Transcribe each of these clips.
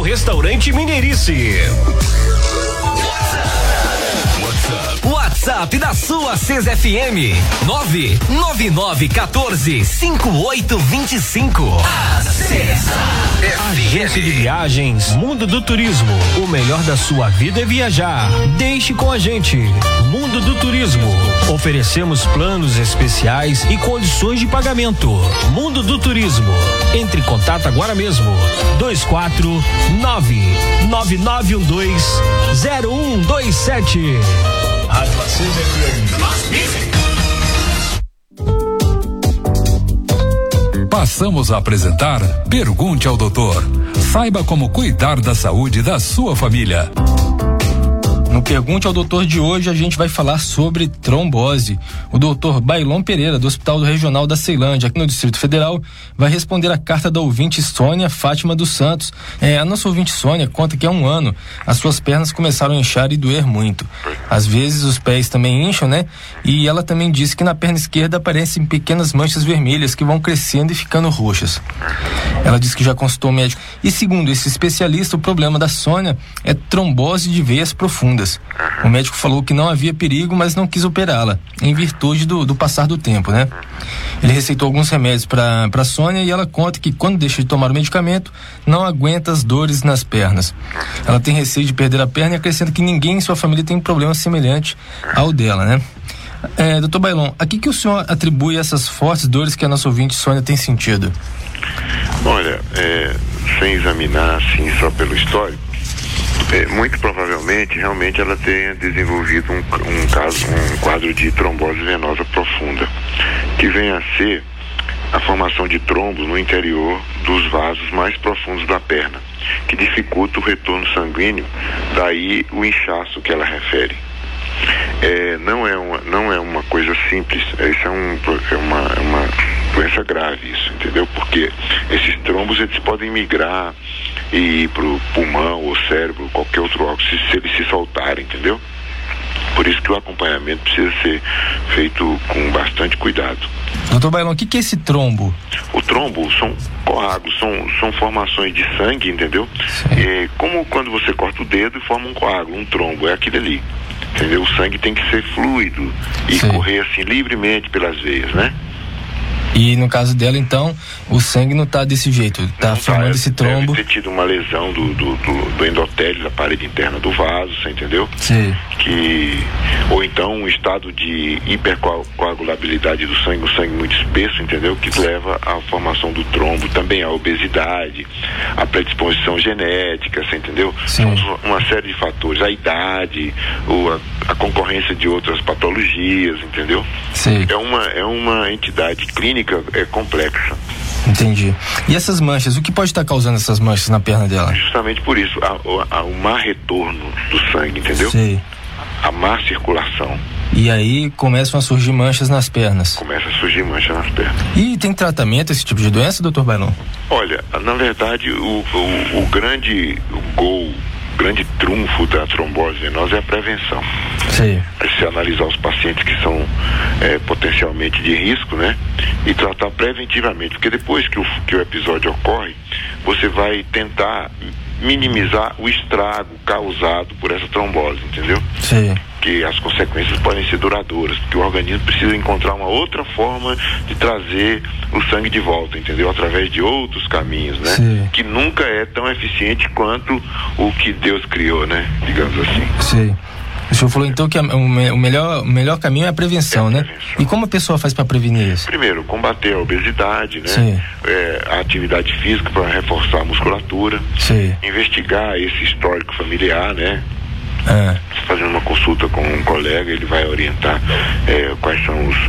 Restaurante Mineirice. WhatsApp da sua CESFM 999145825. Agência de Viagens Mundo do Turismo. O melhor da sua vida é viajar. Deixe com a gente. Mundo do Turismo. Oferecemos planos especiais e condições de pagamento. Mundo do Turismo. Entre em contato agora mesmo. 24999120127. Rádio Passamos a apresentar Pergunte ao Doutor. Saiba como cuidar da saúde da sua família. No Pergunte ao Doutor de hoje, a gente vai falar sobre trombose. O doutor Bailon Pereira, do Hospital Regional da Ceilândia, aqui no Distrito Federal, vai responder a carta da ouvinte Sônia Fátima dos Santos. A nossa ouvinte Sônia conta que há 1 ano as suas pernas começaram a inchar e doer muito. Às vezes os pés também incham, né? E ela também disse que na perna esquerda aparecem pequenas manchas vermelhas que vão crescendo e ficando roxas. Ela disse que já consultou o médico. E segundo esse especialista, o problema da Sônia é trombose de veias profundas. O médico falou que não havia perigo, mas não quis operá-la, em virtude do passar do tempo, né? Ele receitou alguns remédios para Sônia e ela conta que quando deixa de tomar o medicamento, não aguenta as dores nas pernas. Ela tem receio de perder a perna e acrescenta que ninguém em sua família tem um problema semelhante ao dela, né? Doutor Bailon, a que o senhor atribui essas fortes dores que a nossa ouvinte Sônia tem sentido? Olha, sem examinar assim só pelo histórico, muito provavelmente, realmente ela tenha desenvolvido um quadro de trombose venosa profunda, que vem a ser a formação de trombos no interior dos vasos mais profundos da perna, que dificulta o retorno sanguíneo, daí o inchaço que ela refere. Não é uma coisa simples, isso é uma doença grave, isso, entendeu? Porque esses trombos, eles podem migrar e ir pro pulmão ou cérebro, qualquer outro órgão, se eles se soltarem, entendeu? Por isso que o acompanhamento precisa ser feito com bastante cuidado. Doutor Bailon, o que é esse trombo? O trombo são coágulos, são formações de sangue, entendeu? Como quando você corta o dedo e forma um coágulo, um trombo, é aquilo ali. Entendeu? O sangue tem que ser fluido e correr assim livremente pelas veias, né? E no caso dela, então, o sangue não tá desse jeito, tá formando esse trombo. Deve ter tido uma lesão do endotélio, da parede interna do vaso, você entendeu? Sim. Ou então um estado de hipercoagulabilidade do sangue, um sangue muito espesso, entendeu? Que leva à formação do trombo, também a obesidade, a predisposição genética, você entendeu? Sim. São uma série de fatores, a idade, ou a concorrência de outras patologias, entendeu? Sim. É uma entidade clínica complexa. Entendi. E essas manchas, o que pode estar causando essas manchas na perna dela? Justamente por isso, o má retorno do sangue, entendeu? Sim. A má circulação. E aí começam a surgir manchas nas pernas. Começa a surgir mancha nas pernas. E tem tratamento esse tipo de doença, doutor Bailon? Olha, na verdade, o grande trunfo da trombose venosa é a prevenção. Sim. Se analisar os pacientes que são potencialmente de risco, né? E tratar preventivamente, porque depois que o episódio ocorre, você vai tentar minimizar o estrago causado por essa trombose, entendeu? Sim. Que as consequências podem ser duradouras, porque o organismo precisa encontrar uma outra forma de trazer o sangue de volta, entendeu? Através de outros caminhos, né? Sim. Que nunca é tão eficiente quanto o que Deus criou, né? Digamos assim. Sim. O senhor falou então que o melhor caminho é a prevenção, né? E como a pessoa faz para prevenir isso? Primeiro, combater a obesidade, né? Sim. A atividade física para reforçar a musculatura. Sim. Investigar esse histórico familiar, né? Fazendo uma consulta com um colega, ele vai orientar quais são os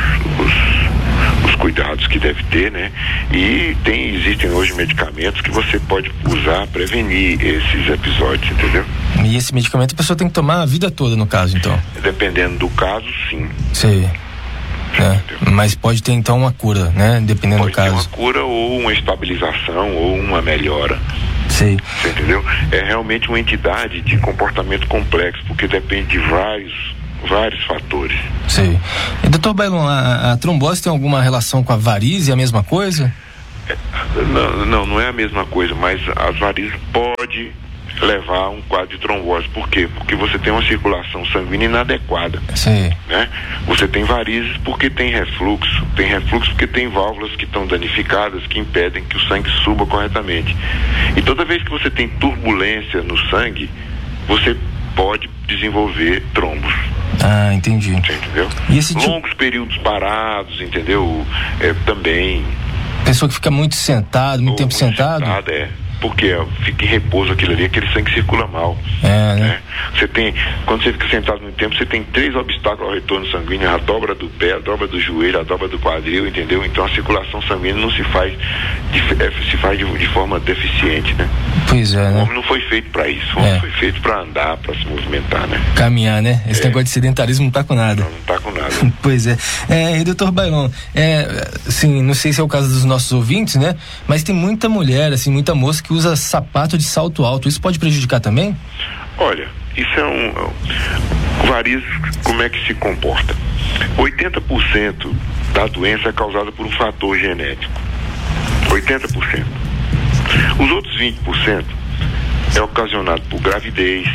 cuidados que deve ter, né? E existem hoje medicamentos que você pode usar para prevenir esses episódios, entendeu? E esse medicamento a pessoa tem que tomar a vida toda, no caso, então? Dependendo do caso, sim. Sim. Mas pode ter então uma cura, né? Dependendo do caso. Pode ter uma cura ou uma estabilização ou uma melhora. Sim. Você entendeu? É realmente uma entidade de comportamento complexo, porque depende de vários fatores. Sim. E, doutor Bailon, a trombose tem alguma relação com a varizes, é a mesma coisa? Não é a mesma coisa, mas as varizes pode levar a um quadro de trombose. Por quê? Porque você tem uma circulação sanguínea inadequada. Sim. Né? Você tem varizes porque tem refluxo porque tem válvulas que estão danificadas, que impedem que o sangue suba corretamente. E toda vez que você tem turbulência no sangue, você pode desenvolver trombos. Ah, entendi. Você entendeu? E esse longos períodos parados, entendeu? Também. Pessoa que fica muito sentado, muito tempo sentado. Porque fica em repouso aquilo ali, aquele sangue circula mal. Né? Quando você fica sentado muito tempo, você tem 3 obstáculos ao retorno sanguíneo: a dobra do pé, a dobra do joelho, a dobra do quadril, entendeu? Então a circulação sanguínea não se faz de forma deficiente, né? Pois é, né? O homem não foi feito para isso, o homem foi feito para andar, para se movimentar, né? Caminhar, né? Esse negócio de sedentarismo não tá com nada. Não tá com nada. Pois é. E doutor Bailon, assim, não sei se é o caso dos nossos ouvintes, né? Mas tem muita mulher, assim, muita moça que usa sapato de salto alto. Isso pode prejudicar também? Olha, isso é varizes, como é que se comporta? 80% da doença é causada por um fator genético. 80%. Os outros 20% é ocasionado por gravidez,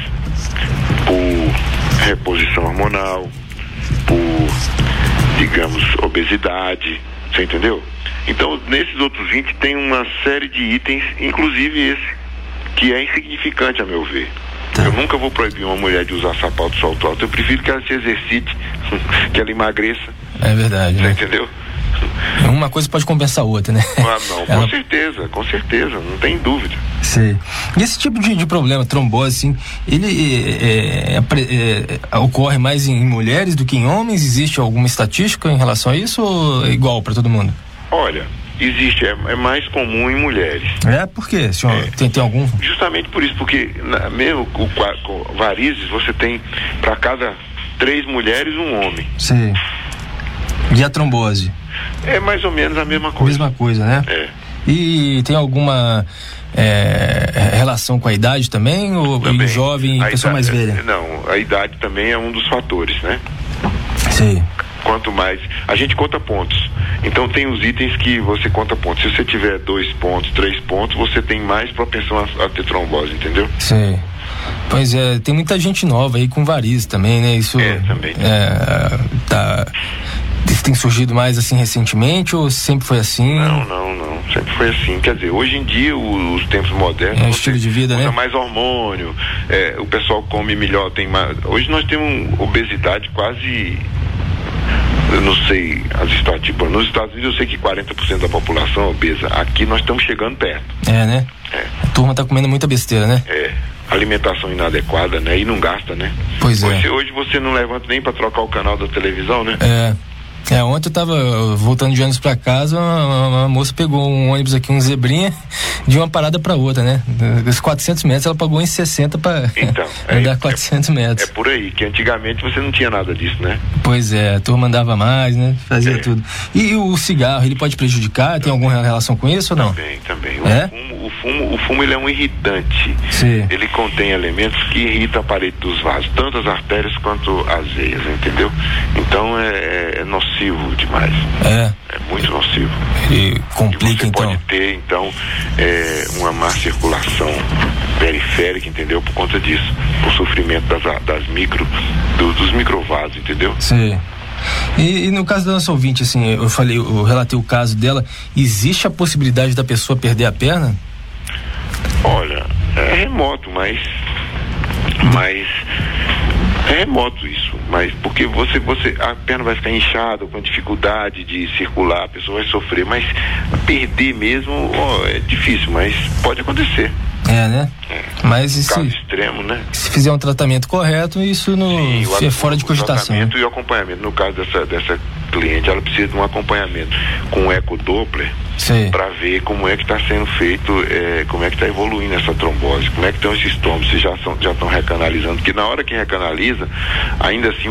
por reposição hormonal, por, digamos, obesidade, você entendeu? Então, nesses outros 20 tem uma série de itens, inclusive esse, que é insignificante a meu ver. Tá. Eu nunca vou proibir uma mulher de usar sapato de salto alto. Eu prefiro que ela se exercite, que ela emagreça. É verdade, você né? entendeu? Uma coisa pode compensar a outra, né? Não, com certeza, não tem dúvida. Sim. E esse tipo de problema, trombose, assim, ele ocorre mais em mulheres do que em homens? Existe alguma estatística em relação a isso ou é igual para todo mundo? Olha, existe, é mais comum em mulheres. Por quê, senhor? Tem algum? Justamente por isso, porque mesmo com varizes, você tem para cada 3 mulheres, um homem. Sim. E a trombose? É mais ou menos a mesma coisa. Mesma coisa, né? E tem alguma relação com a idade também? Ou também, jovem, pessoa mais velha? Não, a idade também é um dos fatores, né? Sim. Quanto mais, a gente conta pontos. Então tem os itens que você conta pontos. Se você tiver 2 pontos, 3 pontos, você tem mais propensão a ter trombose, entendeu? Sim. Pois é, tem muita gente nova aí com varizes também, né? Isso também. Isso tem surgido mais assim recentemente ou sempre foi assim? Não. Sempre foi assim. Quer dizer, hoje em dia os tempos modernos. É estilo de vida, usa né? mais hormônio, o pessoal come melhor, tem mais. Hoje nós temos obesidade quase. Eu não sei as estatísticas. Nos Estados Unidos eu sei que 40% da população é obesa. Aqui nós estamos chegando perto. Né? A turma tá comendo muita besteira, né? Alimentação inadequada, né? E não gasta, né? Pois é. Hoje você não levanta nem para trocar o canal da televisão, né? Ontem eu tava voltando de ônibus pra casa, uma moça pegou um ônibus aqui, um Zebrinha, de uma parada pra outra, né? Os 400 metros ela pagou em 60 pra andar 400 metros. É por aí, que antigamente você não tinha nada disso, né? Pois é, a turma andava mais, né? Fazia tudo. E o cigarro, ele pode prejudicar? Tem alguma relação com isso ou não? Também. O fumo ele é um irritante. Sim. Ele contém elementos que irritam a parede dos vasos, tanto as artérias quanto as veias, entendeu? Então é nocivo demais. É muito nocivo. E complica, então. Pode ter, uma má circulação periférica, entendeu? Por conta disso. O sofrimento dos microvasos, entendeu? Sim. E no caso da nossa ouvinte, assim, eu relatei o caso dela, existe a possibilidade da pessoa perder a perna? Olha, é remoto, mas é remoto isso, mas porque a perna vai ficar inchada, com dificuldade de circular, a pessoa vai sofrer, mas perder mesmo é difícil, mas pode acontecer. Né? Mas caso extremo, né? Se fizer um tratamento correto, isso é fora de cogitação. Tratamento e o acompanhamento. No caso dessa cliente, ela precisa de um acompanhamento com ecodoppler para ver como é que está sendo feito, como é que está evoluindo essa trombose, como é que estão esses trombos, se já estão recanalizando, porque na hora que recanaliza, ainda assim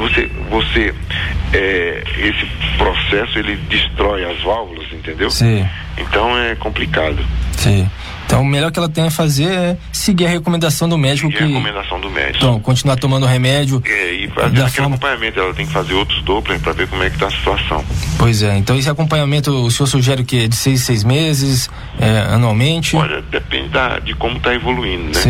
esse processo ele destrói as válvulas, entendeu? Sim. Então é complicado. Sim. Então, o melhor que ela tem a fazer é seguir a recomendação do médico. Então, continuar tomando remédio. E fazer aquele acompanhamento. Ela tem que fazer outros Doppler para ver como é que está a situação. Pois é, então esse acompanhamento o senhor sugere o quê? De 6 meses, anualmente? Olha, depende de como está evoluindo, né?